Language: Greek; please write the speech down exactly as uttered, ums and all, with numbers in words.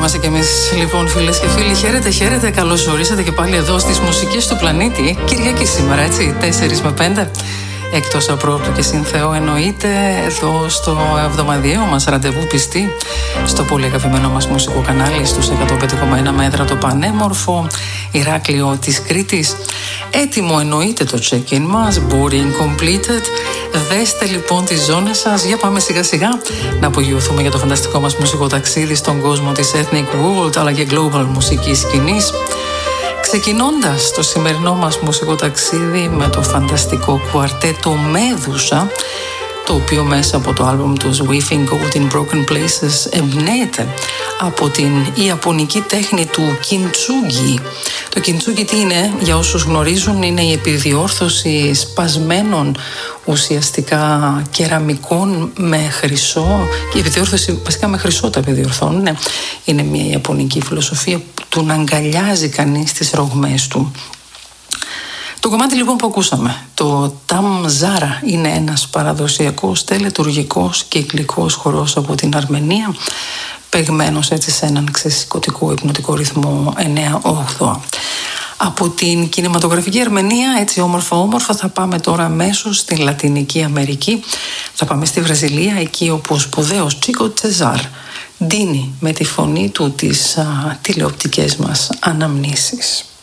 είμαστε κι εμείς λοιπόν, φίλες και φίλοι. Χαίρετε, χαίρετε, καλώς ορίσατε και πάλι εδώ στις μουσικές του πλανήτη. Κυριακή σήμερα, έτσι, τέσσερις με πέντε. Εκτός απρόπτου και συνθεώ εννοείται, εδώ στο εβδομαδιαίο μας ραντεβού πιστή, στο πολύ αγαπημένο μας μουσικό κανάλι, στους εκατό πέντε κόμμα ένα μέτρα, το πανέμορφο Ηράκλειο της Κρήτης. Έτοιμο εννοείται το check-in μας, boarding completed. Δέστε λοιπόν τις ζώνες σας, για πάμε σιγά σιγά να απογειωθούμε για το φανταστικό μας μουσικό ταξίδι στον κόσμο της Ethnic World αλλά και global μουσικής σκηνής. Ξεκινώντας το σημερινό μας μουσικό ταξίδι με το φανταστικό κουαρτέτο Μέδουσα, το οποίο μέσα από το άλμπουμ τους Weaving Gold in Broken Places εμπνέεται από την ιαπωνική τέχνη του κιντσούγκι. Το κιντσούγκι τι είναι, για όσους γνωρίζουν, είναι η επιδιόρθωση σπασμένων ουσιαστικά κεραμικών με χρυσό, και η επιδιόρθωση βασικά με χρυσό τα επιδιορθώνουν. Είναι, είναι μια ιαπωνική φιλοσοφία του να αγκαλιάζει κανείς τις ρογμές του. Το κομμάτι λοιπόν που ακούσαμε, το Ταμζάρα, είναι ένας παραδοσιακός τελετουργικός κυκλικός χορός από την Αρμενία, παιγμένος έτσι σε έναν ξεσηκωτικό υπνοτικό ρυθμό εννέα οχτώ. Από την κινηματογραφική Αρμενία, έτσι όμορφα όμορφα, θα πάμε τώρα αμέσως στη Λατινική Αμερική. Θα πάμε στη Βραζιλία, εκεί όπου ο σπουδαίος Τσίκο Τσεζάρ δίνει με τη φωνή του τις α, τηλεοπτικές μας αναμνήσεις.